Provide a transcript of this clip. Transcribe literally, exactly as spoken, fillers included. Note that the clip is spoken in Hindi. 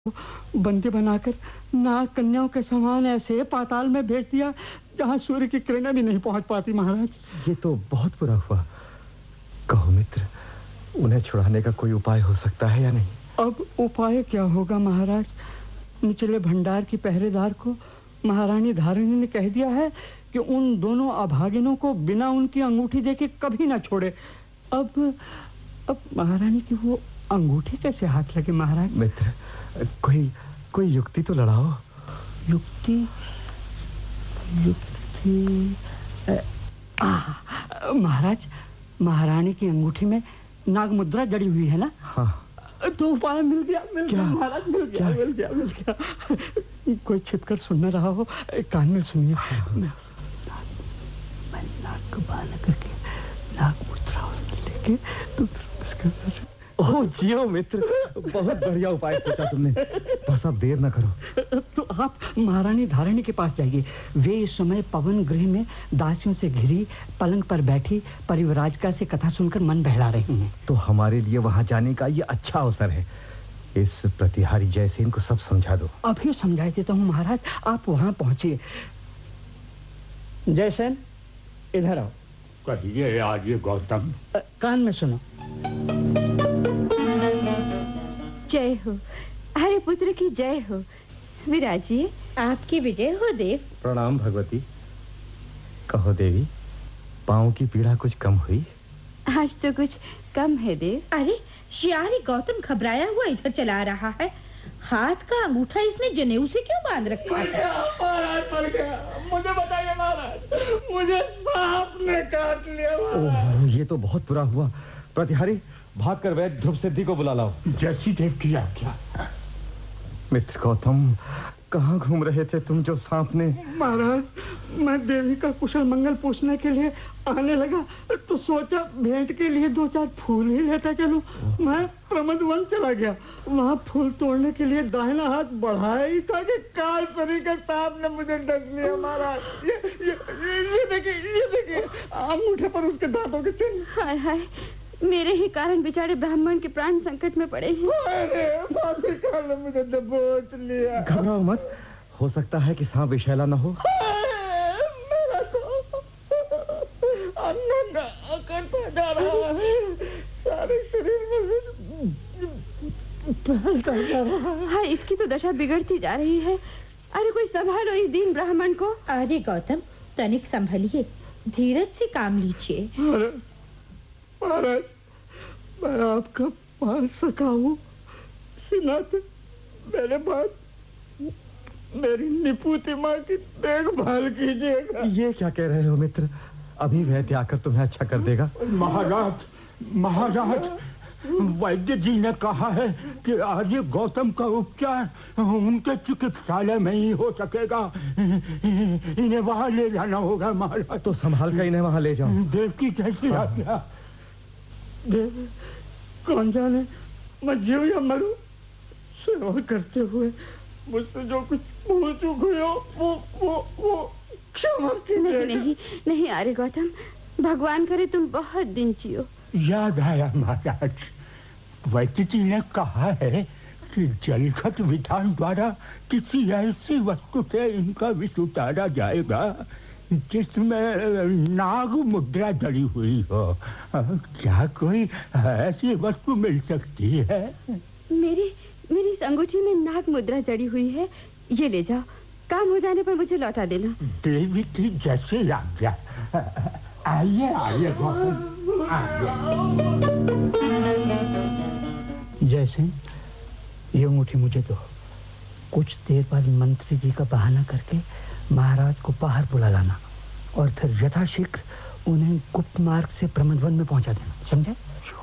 बंदी बनाकर नाग कन्याओं के समान ऐसे पाताल में भेज दिया जहां सूर्य की किरणें भी नहीं पहुंच पाती। महाराज, ये तो बहुत बुरा हुआ। कहो मित्र, उन्हें छुड़ाने का कोई उपाय हो सकता है या नहीं? अब उपाय क्या होगा महाराज? निचले भंडार की पहरेदार को महारानी धारिणी ने कह दिया है कि उन दोनों अभागिनों को बिना उनकी अंगूठी देखे कभी ना छोड़े। अब अब महारानी की वो अंगूठी कैसे हाथ लगे महाराज? मित्र, कोई कोई युक्ति तो लड़ाओ। युक्ति युक्ति आ, महाराज, महारानी की अंगूठी में नाग मुद्रा जड़ी हुई है ना? हाँ। तो उपाय मिल गया, मिल गया महाराज, मिल गया, मिल गया, मिल गया। कोई छिपकर सुन न रहा हो, कान में सुनिए। मैं मैं नाक को बांध करके नाग मुद्रा लेके तो उसके ओह जियो मित्र, बहुत बढ़िया उपाय सोचा तुमने। बस अब देर न करो। तो आप महारानी धारिणी के पास जाइए। वे इस समय पवन गृह में दासियों से घिरी पलंग पर बैठी परिवराजिका से कथा सुनकर मन बहला रही हैं। तो हमारे लिए वहां जाने का ये अच्छा अवसर है। इस प्रतिहारी जयसेन को सब समझा दो। अभी समझा देता हूँ महाराज, आप वहां पहुंचिए। जयसेन, इधर आओ। कहिए आर्य गौतम। कान में सुनो। जय हो, हरे पुत्र की जय हो। विराजिए। आपकी विजय हो देव। प्रणाम भगवती। कहो देवी, पाँव की पीड़ा कुछ कम हुई? आज तो कुछ कम है देव। अरे शियारी गौतम घबराया हुआ इधर चला रहा है। हाथ का अंगूठा इसने जनेऊ से क्यों बांध रखा है? महाराज मर गया। मुझे बताइए महाराज, मुझे सांप ने काट लिया महाराज। ओह, ये तो बहुत बुरा हुआ। प्रतिहारी, भागकर वैद्य ध्रुव सिद्धि को बुला लाओ। जैसी देव की आज्ञा। मित्र गौतम, कहाँ घूम रहे थे तुम जो सांप ने? महाराज, मैं देवी का कुशल मंगल पूछने के लिए आने लगा तो सोचा भेंट के लिए दो चार फूल ही लेता चलूं। मैं प्रमदवन चला गया। वहाँ फूल तोड़ने के लिए दाहिना हाथ बढ़ाया ही था कि काल सरी के सांप ने मुझे डस लिया महाराज। ये ये ये देखिए, ये देखिए अंगूठे पर उसके दांतों के चिन्ह। हाय हाय, मेरे ही कारण बेचारे ब्राह्मण के प्राण संकट में पड़े हैं। अरे बाबी काल ने मुझे दबोच लिया। घबराओ मत, हो सकता है कि सांप विषैला न हो। मेरा तो अन्नगा करता जा रहा है, सारे शरीर में फैलता जा रहा है। हाँ, इसकी तो दशा बिगड़ती जा रही है। अरे कोई संभालो इस दीन ब्राह्मण को। अरे गौतम, तनिक संभलिए, धीरज से काम लीजिए। महाराज, मैं आपका पाल सका हूँ, सिनाते मेरे बाद मेरी निपुति माँ की देखभाल कीजिएगा। ये क्या कह रहे हो मित्र? अभी वैद्य आकर तुम्हें अच्छा कर देगा। महाराज, महाराज, वैद्य जी ने कहा है कि आर्य गौतम का उपचार उनके चिकित्सालय में ही हो सकेगा। इन्हें वहां ले जाना होगा महाराज। तो संभाल कर इन्हें वहां ले जाओ। देव की कैसी आज्ञा। देव, कौन जाने मैं जीव या मरूं, सेवा करते हुए मुझसे जो कुछ भूल चूक हुई हो वो वो वो क्षमा कीजिएगा। नहीं नहीं नहीं अरे गौतम, भगवान करे तुम बहुत दिन जियो। याद आया महाराज, वैद्य जी ने कहा है कि जलखत विधान द्वारा किसी ऐसी वस्तु से इनका विष उतारा जाएगा जिसमें नाग मुद्रा जड़ी हुई हो। क्या कोई ऐसी वस्तु मिल सकती है? मेरी मेरी इस अंगूठी में नाग मुद्रा जड़ी हुई है। ये ले जाओ, काम हो जाने पर मुझे लौटा देना। देवी की जैसे आज्ञा। आइए आइए गौतम, जैसे ये अंगूठी मुझे दो। कुछ देर बाद मंत्री जी का बहाना करके महाराज को बाहर बुला लाना और फिर यथाशीघ्र उन्हें गुप्त मार्ग से प्रमदवन में पहुंचा देना, समझे?